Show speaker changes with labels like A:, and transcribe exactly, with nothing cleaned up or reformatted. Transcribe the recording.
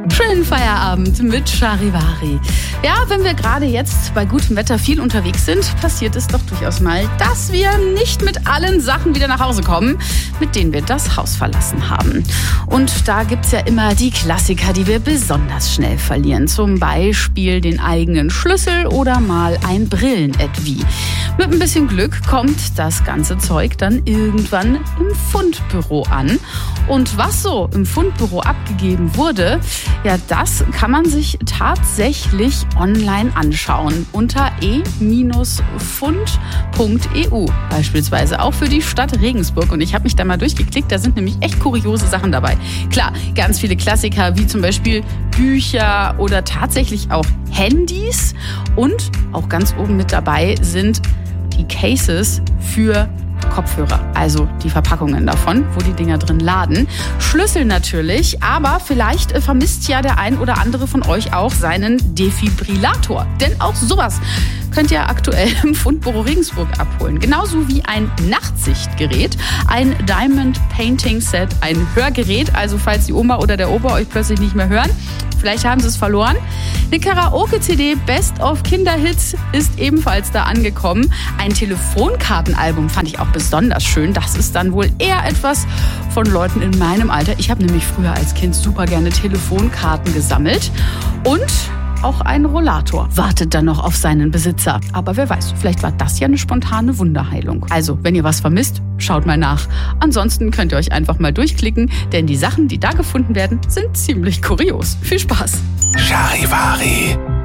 A: Schönen Feierabend mit Charivari. Ja, wenn wir gerade jetzt bei gutem Wetter viel unterwegs sind, passiert es doch durchaus mal, dass wir nicht mit allen Sachen wieder nach Hause kommen, mit denen wir das Haus verlassen haben. Und da gibt's ja immer die Klassiker, die wir besonders schnell verlieren. Zum Beispiel den eigenen Schlüssel oder mal ein Brillenetui. Mit ein bisschen Glück kommt das ganze Zeug dann irgendwann im Fundbüro an. Und was so im Fundbüro abgegeben wurde, ja, das kann man sich tatsächlich online anschauen unter e Fund punkt e u, beispielsweise auch für die Stadt Regensburg. Und ich habe mich da mal durchgeklickt, da sind nämlich echt kuriose Sachen dabei. Klar, ganz viele Klassiker wie zum Beispiel Bücher oder tatsächlich auch Handys. Und auch ganz oben mit dabei sind die Cases für Kopfhörer, also die Verpackungen davon, wo die Dinger drin laden. Schlüssel natürlich, aber vielleicht vermisst ja der ein oder andere von euch auch seinen Defibrillator. Denn auch sowas könnt ihr aktuell im Fundbüro Regensburg abholen. Genauso wie ein Nachtsichtgerät, ein Diamond Painting Set, ein Hörgerät, also falls die Oma oder der Opa euch plötzlich nicht mehr hören, vielleicht haben sie es verloren. Eine Karaoke-C D Best of Kinderhits ist ebenfalls da angekommen. Ein Telefonkartenalbum fand ich auch besonders schön. Das ist dann wohl eher etwas von Leuten in meinem Alter. Ich habe nämlich früher als Kind super gerne Telefonkarten gesammelt. Und auch ein Rollator wartet dann noch auf seinen Besitzer. Aber wer weiß, vielleicht war das ja eine spontane Wunderheilung. Also, wenn ihr was vermisst, schaut mal nach. Ansonsten könnt ihr euch einfach mal durchklicken, denn die Sachen, die da gefunden werden, sind ziemlich kurios. Viel Spaß!
B: Charivari.